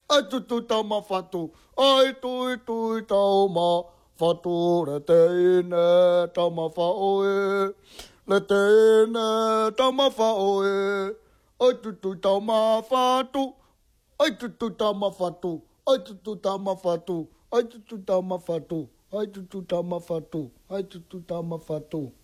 ai tu tama fatu, ai tu tama fatu, le te ine tama faoe, le te ine tama faoe, ai tu tama fatu, ai tu tama fatu, ai tu tama fatu, ai tu tama fatu, ai tu tama fatu, ai tu tama fatu.